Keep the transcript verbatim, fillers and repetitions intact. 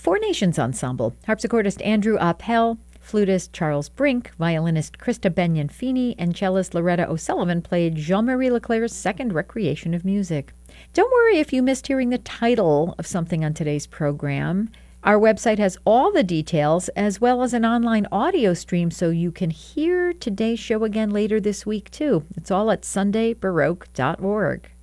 Four Nations Ensemble, harpsichordist Andrew Appel, flutist Charles Brink, violinist Krista Benyon-Feeney, and cellist Loretta O'Sullivan played Jean-Marie Leclerc's second Recreation of Music. Don't worry if you missed hearing the title of something on today's program. Our website has all the details as well as an online audio stream so you can hear today's show again later this week too. It's all at sunday baroque dot org.